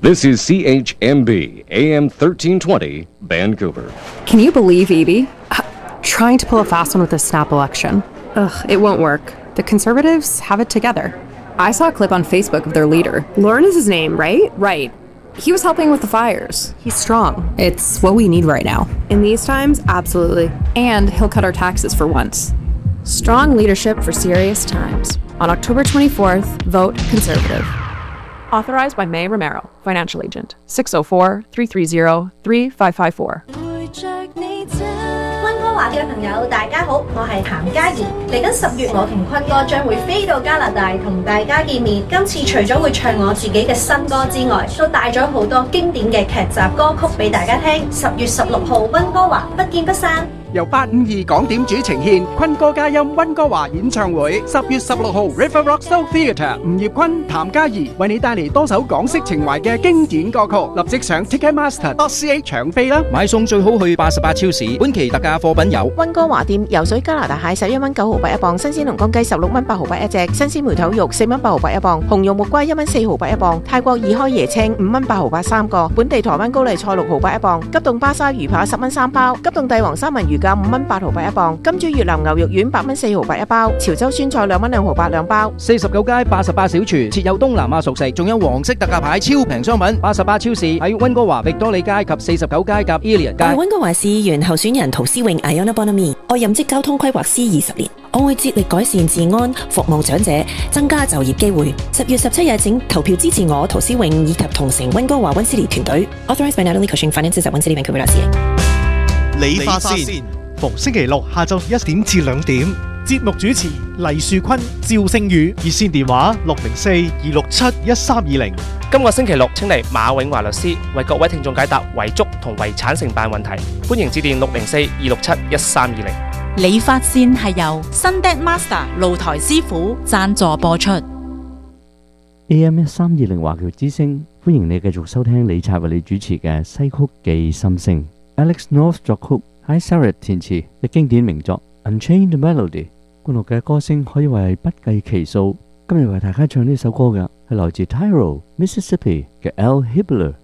This is CHMB AM 1320 Vancouver. Can you believe Evie? Trying to pull a fast one with this snap election. Ugh, it won't work. The Conservatives have it together. I saw a clip on Facebook of their leader. Lauren is his name, right? Right. He was helping with the fires. He's strong. It's what we need right now. In these times, absolutely. And he'll cut our taxes for once. Strong leadership for serious times. On October 24th, vote Conservative. Authorized by May Romero, Financial Agent, 604-330-3554. 溫哥華嘅朋友，大家好，我係譚嘉怡。嚟緊10月，我同坤哥將會飛到加拿大同大家見面。今次除咗會唱我自己嘅新歌之外，都帶咗好多經典嘅劇集歌曲俾大家聽。10月16號，溫哥華不見不散。 由852港點主呈獻坤哥嘉音溫哥華演唱會，10月16號 River Rock Soul Theatre，吳業坤、譚嘉怡為你帶嚟多首港式情懷嘅經典歌曲，立即上 Ticketmaster.ca 搶飛啦！ 買餸最好去88超市，本期特價貨品有溫哥華店游水加拿大蟹11蚊9毫8一磅，新鮮龍江雞16蚊8毫8一隻，新鮮梅頭肉4蚊8毫8一磅，紅肉木瓜1蚊4毫8一磅，泰國二開椰青5蚊8毫83個，本地台灣高麗菜6毫8一磅，急凍巴沙魚扒10蚊3包，急凍帝王三文魚價5蚊8毫8一磅，金珠越南牛肉丸8蚊4毫8一包，潮州酸菜2蚊2毫8兩包。 49街88小廚設有東南亞熟食，仲有黃色特價牌超平商品。88超市喺溫哥華域多利街及49街及 Ilion 街。 我係溫哥華市議員候選人陶思穎 Iona Bonamy， 我任職交通規劃師20年，我會致力改善治安，服務長者，增加就業機會。10月17日請投票支持我陶思穎以及同城溫哥華溫斯利團隊。Authorized by Natalie Cushing Finances at One City Vancouver.ca。 理髮線逢星期六下晝1點至2點，節目主持黎樹坤、趙星宇，熱線電話604-267-1320。 今個星期六請嚟馬永華律師為各位聽眾解答遺囑同遺產承辦問題，歡迎致電604-267-1320。 理髮線係由 Sunday Master 露台師傅贊助播出。 AM 1320華僑之聲，歡迎你繼續收聽李察為你主持嘅西曲記心聲。Alex North 作曲，Hi Sarah 填詞嘅經典名作《Unchained Melody》。冠樂嘅歌聲可以話係不計其數。今日為大家唱呢首歌嘅係來自 Tyro Mississippi 嘅 Al Hibbler。